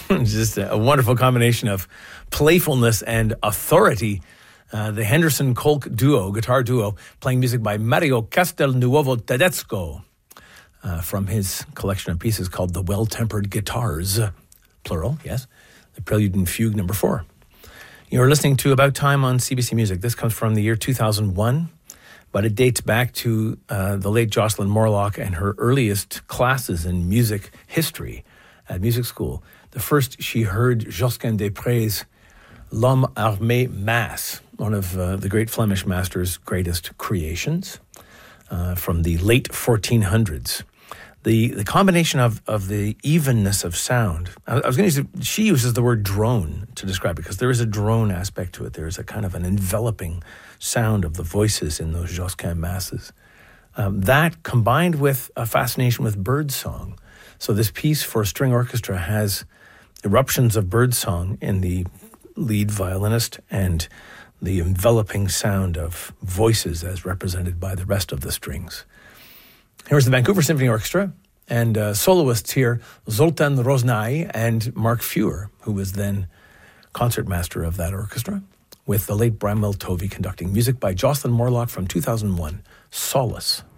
Just a wonderful combination of playfulness and authority. The Henderson Kolk duo, guitar duo, playing music by Mario Castelnuovo Tedesco from his collection of pieces called The Well-Tempered Guitars, plural, yes, the Prelude and Fugue number 4. You're listening to About Time on CBC Music. This comes from the year 2001, but it dates back to the late Jocelyn Morlock and her earliest classes in music history at music school. The first she heard Josquin des Prez' L'Homme Armé Mass, one of the great Flemish master's greatest creations from the late 1400s. The combination of the evenness of sound, I was going to use, she uses the word drone to describe it because there is a drone aspect to it. There is a kind of an enveloping sound of the voices in those Josquin masses. That combined with a fascination with birdsong. So this piece for string orchestra has eruptions of birdsong in the lead violinist and the enveloping sound of voices as represented by the rest of the strings. Here's the Vancouver Symphony Orchestra and soloists here, Zoltan Roznai and Mark Feuer, who was then concertmaster of that orchestra, with the late Bramwell Tovey conducting music by Jocelyn Morlock from 2001, Solace.